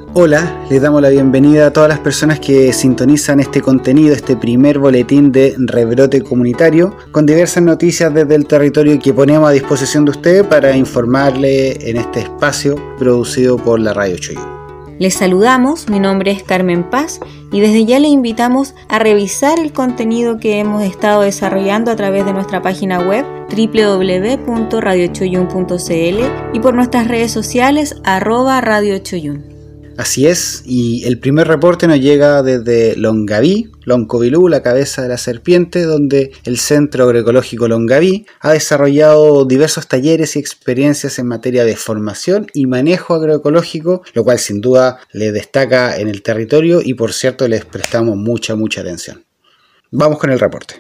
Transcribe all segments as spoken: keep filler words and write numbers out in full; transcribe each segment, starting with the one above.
Hola, les damos la bienvenida a todas las personas que sintonizan este contenido, este primer boletín de Rebrote Comunitario, con diversas noticias desde el territorio que ponemos a disposición de ustedes para informarle en este espacio producido por la Radio Choyún. Les saludamos, mi nombre es Carmen Paz y desde ya les invitamos a revisar el contenido que hemos estado desarrollando a través de nuestra página web doble u doble u doble u punto radio choyún punto c l y por nuestras redes sociales arroba Radio Choyún. Así es, y el primer reporte nos llega desde Longaví, Loncovilú, la cabeza de la serpiente, donde el Centro Agroecológico Longaví ha desarrollado diversos talleres y experiencias en materia de formación y manejo agroecológico, lo cual sin duda le destaca en el territorio y por cierto les prestamos mucha, mucha atención. Vamos con el reporte.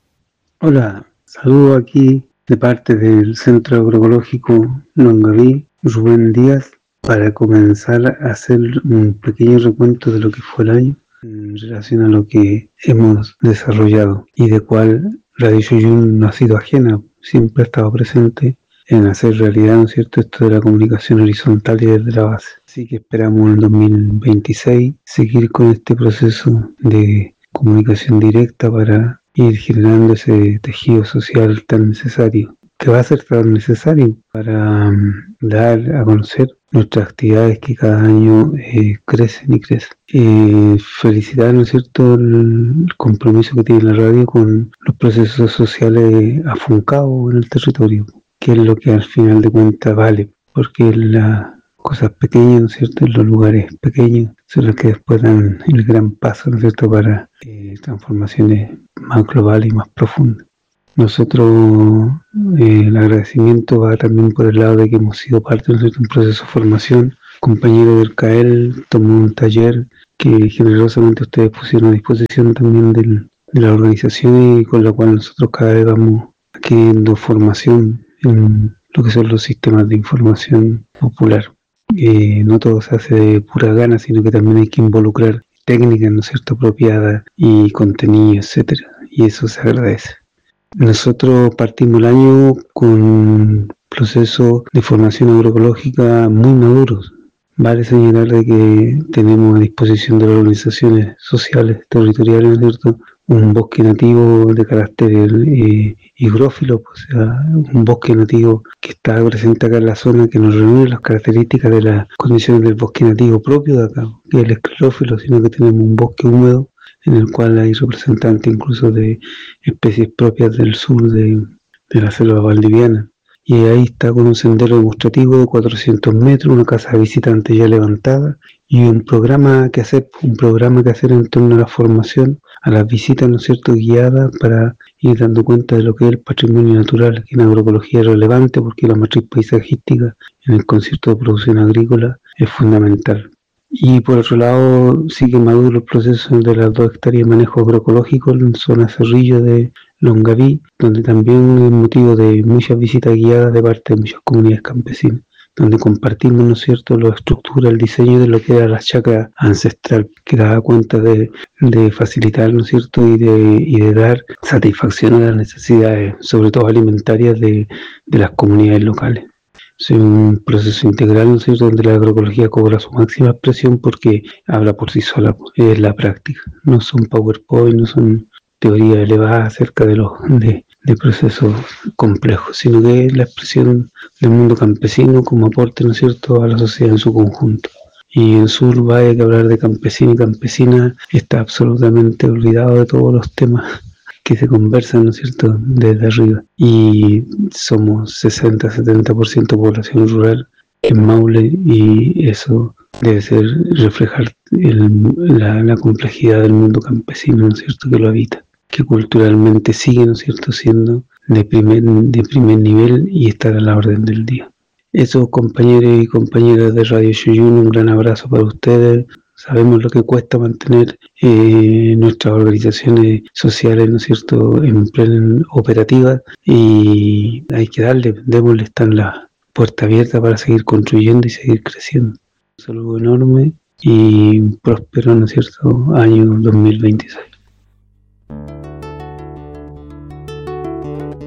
Hola, saludo aquí de parte del Centro Agroecológico Longaví, Rubén Díaz, para comenzar a hacer un pequeño recuento de lo que fue el año en relación a lo que hemos desarrollado y de cual Radio Choyún no ha sido ajena, siempre ha estado presente en hacer realidad, ¿no es cierto?, esto de la comunicación horizontal y desde la base. Así que esperamos en dos mil veintiséis seguir con este proceso de comunicación directa para ir generando ese tejido social tan necesario, que va a ser tan necesario para um, dar a conocer nuestras actividades que cada año eh, crecen y crecen. Eh, felicitar, ¿no es cierto?, el compromiso que tiene la radio con los procesos sociales afuncados en el territorio, que es lo que al final de cuentas vale, porque las cosas pequeñas, ¿no es cierto?, en los lugares pequeños son las que después dan el gran paso, ¿no es cierto?, para eh, transformaciones más globales y más profundas. Nosotros, eh, el agradecimiento va también por el lado de que hemos sido parte de un proceso de formación. Compañero del C A E L tomó un taller que generosamente ustedes pusieron a disposición también del, de la organización y con la cual nosotros cada vez vamos adquiriendo formación en lo que son los sistemas de información popular. Eh, no todo se hace de pura gana, sino que también hay que involucrar técnicas, ¿no es cierto?, apropiadas y contenido, etcétera. Y eso se agradece. Nosotros partimos el año con un proceso de formación agroecológica muy maduros. Vale señalar de que tenemos a disposición de las organizaciones sociales territoriales, ¿no es cierto?, un bosque nativo de carácter eh, higrófilo, o sea, un bosque nativo que está presente acá en la zona, que nos reúne las características de las condiciones del bosque nativo propio de acá, que es el esclerófilo, sino que tenemos un bosque húmedo en el cual hay representantes incluso de especies propias del sur de, de la selva valdiviana. Y ahí está con un sendero demostrativo de cuatrocientos metros, una casa de visitantes ya levantada y un programa que hacer, un programa que hacer en torno a la formación, a las visitas, ¿no es cierto?, guiadas para ir dando cuenta de lo que es el patrimonio natural, que en agroecología es relevante porque la matriz paisajística en el concierto de producción agrícola es fundamental. Y por otro lado, sigue maduro el proceso de las dos hectáreas de manejo agroecológico en zona Cerrillo de Longaví, donde también es motivo de muchas visitas guiadas de parte de muchas comunidades campesinas, donde compartimos, ¿no es cierto?, la estructura, el diseño de lo que era la chacra ancestral, que daba cuenta de, de facilitar, ¿no es cierto?, y de, y de dar satisfacción a las necesidades, sobre todo alimentarias, de, de las comunidades locales. Es un proceso integral, ¿no es cierto?, donde la agroecología cobra su máxima expresión porque habla por sí sola, es la práctica. No son PowerPoint, no son teorías elevadas acerca de los de, de procesos complejos, sino que es la expresión del mundo campesino como aporte, ¿no es cierto?, a la sociedad en su conjunto. Y en Sur vaya que hablar de campesino y campesina está absolutamente olvidado de todos los temas que se conversan, ¿no es cierto?, desde arriba. Y somos sesenta a setenta por ciento población rural en Maule y eso debe ser reflejar el, la, la complejidad del mundo campesino, ¿no es cierto?, que lo habita, que culturalmente sigue, ¿no es cierto?, siendo de primer, de primer nivel y estar a la orden del día. Eso, compañeros y compañeras de Radio Choyún, un gran abrazo para ustedes. Sabemos lo que cuesta mantener eh, nuestras organizaciones sociales, ¿no es cierto?, en plena operativa, y hay que darle, démosle, están las puertas abiertas para seguir construyendo y seguir creciendo. Un saludo enorme y próspero, ¿no es cierto?, año dos mil veintiséis.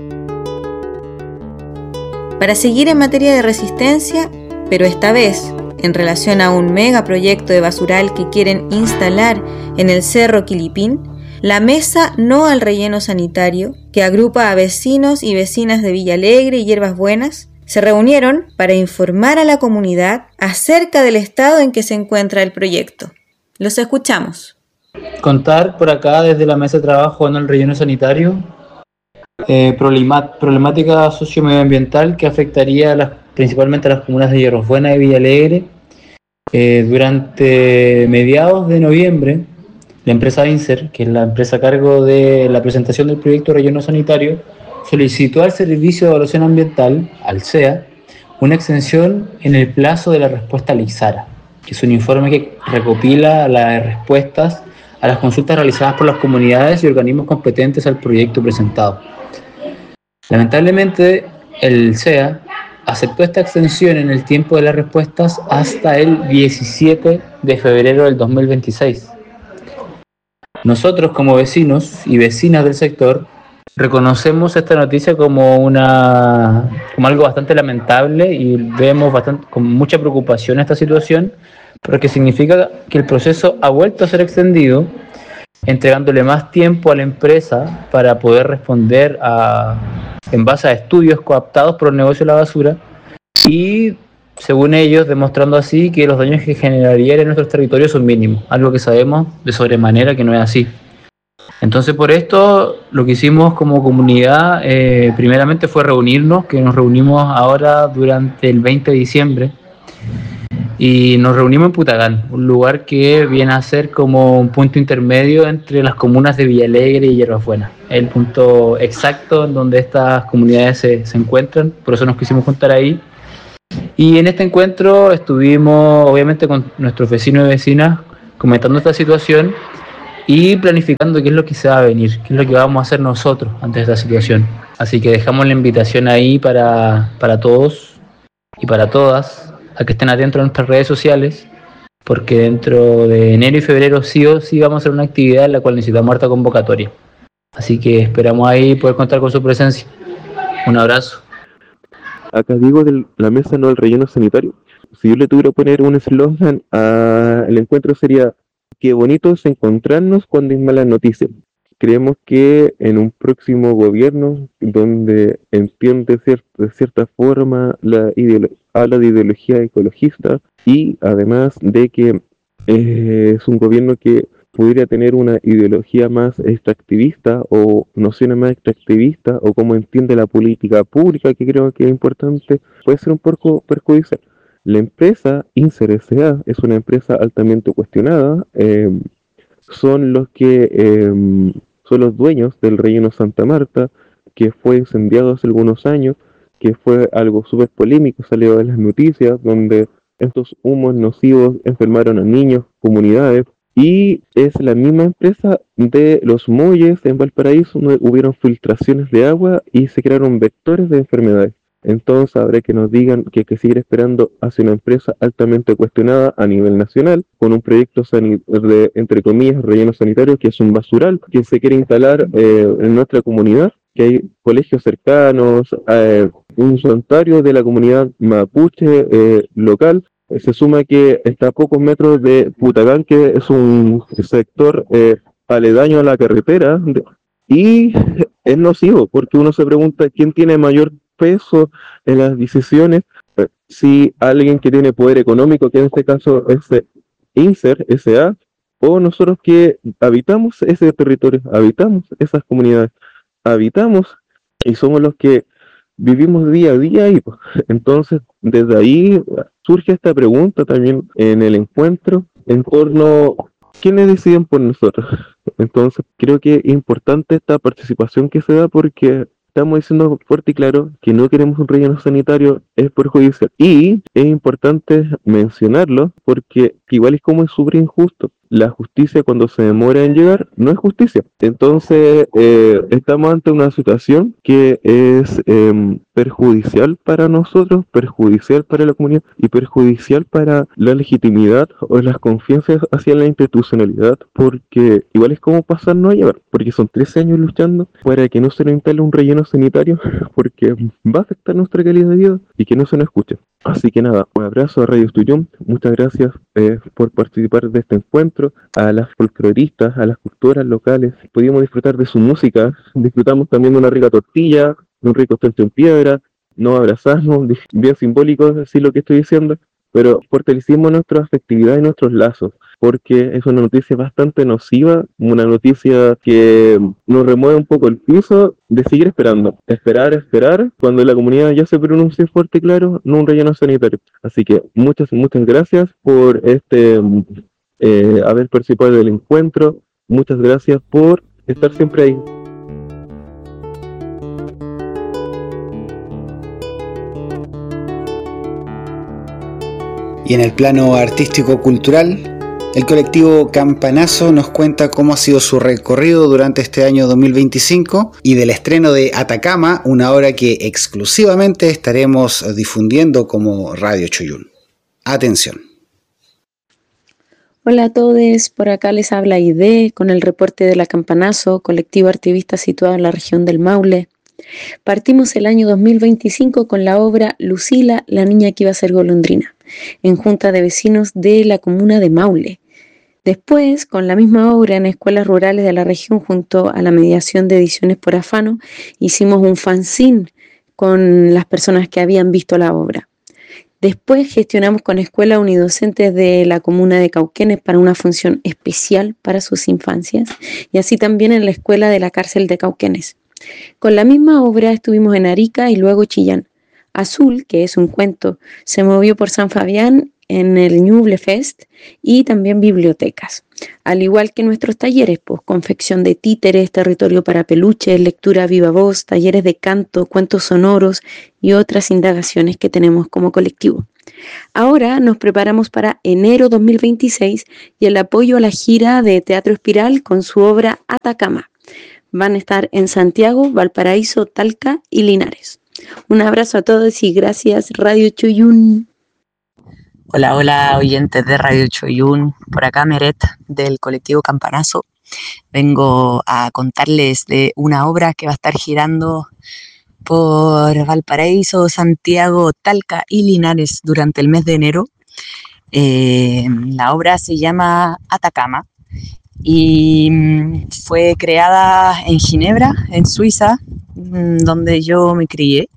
Para seguir en materia de resistencia, pero esta vez en relación a un megaproyecto de basural que quieren instalar en el Cerro Quilipín, la Mesa No al Relleno Sanitario, que agrupa a vecinos y vecinas de Villa Alegre y Hierbas Buenas, se reunieron para informar a la comunidad acerca del estado en que se encuentra el proyecto. Los escuchamos. Contar por acá desde la Mesa de Trabajo No al Relleno Sanitario, eh, problemática socio-medioambiental que afectaría a las, principalmente a las comunas de Hierbas Buenas y Villa Alegre. Eh, durante mediados de noviembre, la empresa INSER, que es la empresa a cargo de la presentación del proyecto de relleno sanitario, solicitó al Servicio de Evaluación Ambiental, al C E A, una extensión en el plazo de la respuesta al IXARA, que es un informe que recopila las respuestas a las consultas realizadas por las comunidades y organismos competentes al proyecto presentado. Lamentablemente, el C E A aceptó esta extensión en el tiempo de las respuestas hasta el diecisiete de febrero del dos mil veintiséis. Nosotros, como vecinos y vecinas del sector, reconocemos esta noticia como, una, como algo bastante lamentable y vemos bastante, con mucha preocupación esta situación, porque significa que el proceso ha vuelto a ser extendido, entregándole más tiempo a la empresa para poder responder a, en base a estudios coaptados por el negocio de la basura y, según ellos, demostrando así que los daños que generarían en nuestros territorios son mínimos, algo que sabemos de sobremanera que no es así. Entonces, por esto, lo que hicimos como comunidad, eh, primeramente fue reunirnos, que nos reunimos ahora durante el veinte de diciembre, y nos reunimos en Putagán, un lugar que viene a ser como un punto intermedio entre las comunas de Villa Alegre y Hierbas Buenas. Es el punto exacto en donde estas comunidades se, se encuentran, por eso nos quisimos juntar ahí. Y en este encuentro estuvimos, obviamente, con nuestros vecinos y vecinas comentando esta situación y planificando qué es lo que se va a venir, qué es lo que vamos a hacer nosotros ante esta situación. Así que dejamos la invitación ahí para, para todos y para todas, a que estén atentos a nuestras redes sociales, porque dentro de enero y febrero sí o sí vamos a hacer una actividad en la cual necesitamos harta convocatoria. Así que esperamos ahí poder contar con su presencia. Un abrazo. Acá digo de la Mesa No al Relleno Sanitario. Si yo le tuviera que poner un eslogan al encuentro sería: qué bonito es encontrarnos cuando hay malas noticias. Creemos que en un próximo gobierno donde entiende cier- de cierta forma la ideolo- habla de ideología ecologista y además de que eh, es un gobierno que pudiera tener una ideología más extractivista o nociones más extractivistas o cómo entiende la política pública, que creo que es importante, puede ser un poco perjudicial. La empresa INSER S A es una empresa altamente cuestionada, eh, son los que eh, son los dueños del relleno Santa Marta, que fue incendiado hace algunos años, que fue algo súper polémico, salió de las noticias, donde estos humos nocivos enfermaron a niños, comunidades, y es la misma empresa de los muelles en Valparaíso, donde hubieron filtraciones de agua y se crearon vectores de enfermedades. Entonces habrá que nos digan que hay que seguir esperando hacia una empresa altamente cuestionada a nivel nacional, con un proyecto sanit- de, entre comillas, relleno sanitario, que es un basural que se quiere instalar eh, en nuestra comunidad, que hay colegios cercanos, eh, un santuario de la comunidad mapuche eh, local. Se suma que está a pocos metros de Putagán, que es un sector eh, aledaño a la carretera, y es nocivo, porque uno se pregunta quién tiene mayor peso en las decisiones, si alguien que tiene poder económico, que en este caso es INSER S A, o nosotros que habitamos ese territorio, habitamos esas comunidades, habitamos y somos los que vivimos día a día. Y pues, entonces desde ahí surge esta pregunta también en el encuentro en torno a quiénes deciden por nosotros. Entonces creo que es importante esta participación que se da, porque estamos diciendo fuerte y claro que no queremos un relleno sanitario, es perjudicial. Y es importante mencionarlo porque igual es como es súper injusto. La justicia, cuando se demora en llegar, no es justicia. Entonces eh, estamos ante una situación que es eh, perjudicial para nosotros, perjudicial para la comunidad y perjudicial para la legitimidad o las confianzas hacia la institucionalidad, porque igual es como pasar no a llevar, porque son trece años luchando para que no se nos instale un relleno sanitario, porque va a afectar nuestra calidad de vida y que no se nos escuche. Así que nada, un abrazo a Radio Tuyum, muchas gracias eh, por participar de este encuentro, a las folcloristas, a las culturas locales, pudimos disfrutar de su música, disfrutamos también de una rica tortilla, de un rico centro en piedra, nos abrazamos, bien simbólico así lo que estoy diciendo, pero fortalecimos nuestra afectividad y nuestros lazos, porque es una noticia bastante nociva, una noticia que nos remueve un poco el piso de seguir esperando, esperar, esperar, cuando la comunidad ya se pronuncie fuerte y claro, no un relleno sanitario. Así que muchas, muchas gracias por este eh, haber participado del encuentro, muchas gracias por estar siempre ahí. Y en el plano artístico-cultural, el colectivo Campanazo nos cuenta cómo ha sido su recorrido durante este año dos mil veinticinco y del estreno de Atacama, una obra que exclusivamente estaremos difundiendo como Radio Choyún. Atención. Hola a todos, por acá les habla Aide con el reporte de la Campanazo, colectivo activista situado en la región del Maule. Partimos el año dos mil veinticinco con la obra Lucila, la niña que iba a ser golondrina, en junta de vecinos de la comuna de Maule. Después, con la misma obra en escuelas rurales de la región, junto a la mediación de Ediciones por Afano, hicimos un fanzine con las personas que habían visto la obra. Después gestionamos con escuelas unidocentes de la comuna de Cauquenes para una función especial para sus infancias, y así también en la escuela de la cárcel de Cauquenes. Con la misma obra estuvimos en Arica y luego Chillán. Azul, que es un cuento, se movió por San Fabián en el Ñuble Fest y también bibliotecas. Al igual que nuestros talleres, pues confección de títeres, territorio para peluches, lectura a viva voz, talleres de canto, cuentos sonoros y otras indagaciones que tenemos como colectivo. Ahora nos preparamos para enero dos mil veintiséis y el apoyo a la gira de Teatro Espiral con su obra Atacama. Van a estar en Santiago, Valparaíso, Talca y Linares. Un abrazo a todos y gracias Radio Choyún. Hola, hola oyentes de Radio Choyún, por acá Meret del colectivo Campanazo. Vengo a contarles de una obra que va a estar girando por Valparaíso, Santiago, Talca y Linares durante el mes de enero. Eh, la obra se llama Atacama y fue creada en Ginebra, en Suiza, donde yo me crié,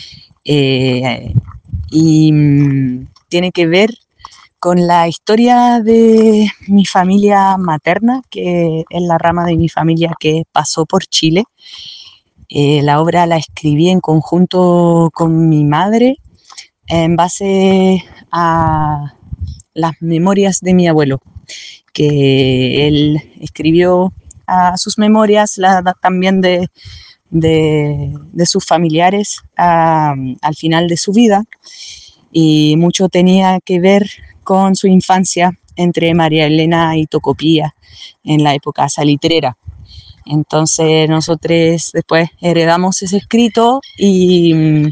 eh, y tiene que ver con la historia de mi familia materna, que es la rama de mi familia que pasó por Chile. Eh, la obra la escribí en conjunto con mi madre en base a las memorias de mi abuelo, que él escribió a sus memorias, la, también de, de, de sus familiares a, al final de su vida, y mucho tenía que ver con su infancia entre María Elena y Tocopilla en la época salitrera. Entonces nosotros después heredamos ese escrito y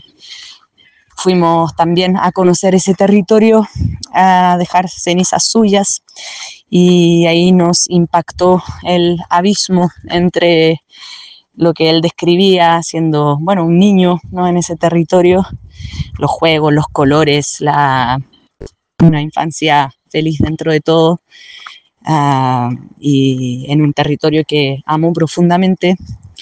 fuimos también a conocer ese territorio, a dejar cenizas suyas, y ahí nos impactó el abismo entre lo que él describía siendo, bueno, un niño, ¿no?, en ese territorio, los juegos, los colores, la, una infancia feliz dentro de todo, uh, y en un territorio que amó profundamente,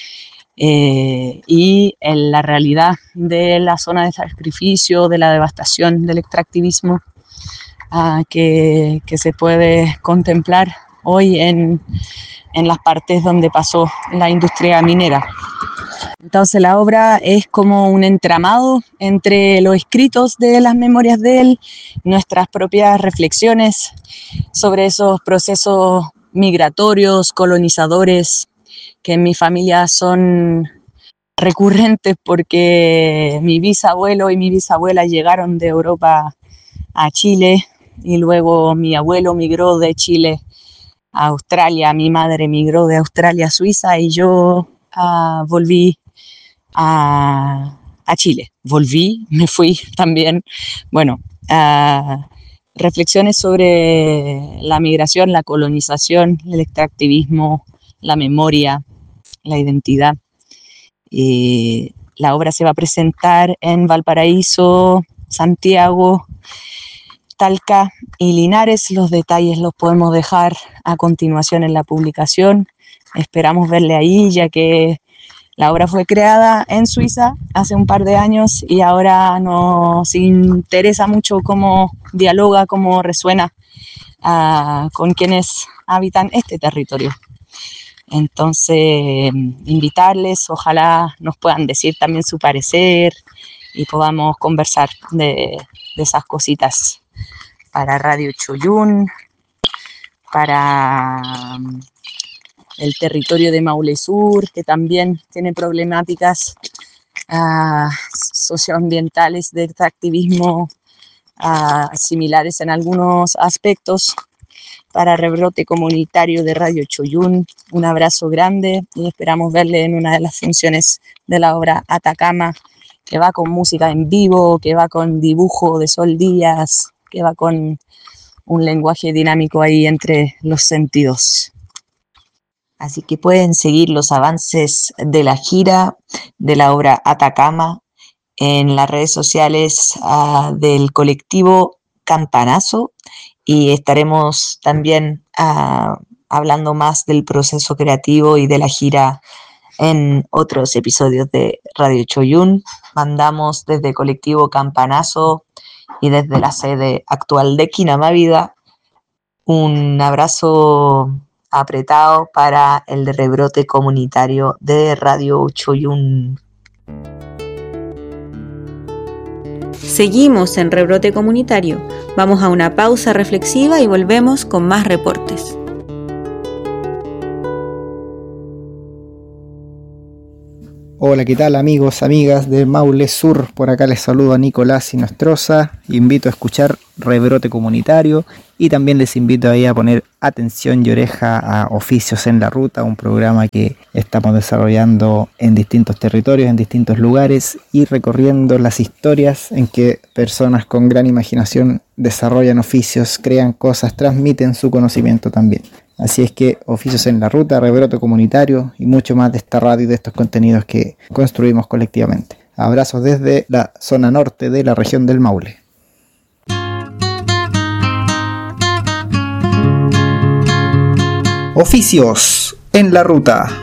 eh, y en la realidad de la zona de sacrificio, de la devastación, del extractivismo, uh, que, que se puede contemplar hoy en, en las partes donde pasó la industria minera. Entonces la obra es como un entramado entre los escritos de las memorias de él, nuestras propias reflexiones sobre esos procesos migratorios, colonizadores, que en mi familia son recurrentes porque mi bisabuelo y mi bisabuela llegaron de Europa a Chile y luego mi abuelo migró de Chile a Australia, mi madre migró de Australia a Suiza y yo uh, volví a, a Chile. Volví, me fui también. Bueno, uh, reflexiones sobre la migración, la colonización, el extractivismo, la memoria, la identidad. Eh, la obra se va a presentar en Valparaíso Santiago, Talca y Linares. Los detalles los podemos dejar a continuación en la publicación. Esperamos verle ahí, ya que la obra fue creada en Suiza hace un par de años y ahora nos interesa mucho cómo dialoga, cómo resuena uh, con quienes habitan este territorio. Entonces, invitarles, ojalá nos puedan decir también su parecer y podamos conversar de, de esas cositas para Radio Choyún, para el territorio de Maule Sur, que también tiene problemáticas uh, socioambientales de extractivismo uh, similares en algunos aspectos. Para Rebrote Comunitario de Radio Choyún, un abrazo grande y esperamos verle en una de las funciones de la obra Atacama, que va con música en vivo, que va con dibujo de Sol Díaz, que va con un lenguaje dinámico ahí entre los sentidos. Así que pueden seguir los avances de la gira de la obra Atacama en las redes sociales uh, del colectivo Campanazo, y estaremos también uh, hablando más del proceso creativo y de la gira en otros episodios de Radio Choyún. Mandamos desde Colectivo Campanazo y desde la sede actual de Quinamávida un abrazo apretado para el rebrote comunitario de Radio Choyún. Seguimos en Rebrote Comunitario. Vamos a una pausa reflexiva y volvemos con más reportes. Hola, ¿qué tal amigos, amigas de Maule Sur? Por acá les saludo a Nicolás Inostroza. Invito a escuchar Rebrote Comunitario y también les invito ahí a poner atención y oreja a Oficios en la Ruta, un programa que estamos desarrollando en distintos territorios, en distintos lugares y recorriendo las historias en que personas con gran imaginación desarrollan oficios, crean cosas, transmiten su conocimiento también. Así es que Oficios en la Ruta, Rebrote Comunitario y mucho más de esta radio y de estos contenidos que construimos colectivamente. Abrazos desde la zona norte de la región del Maule. Oficios en la Ruta.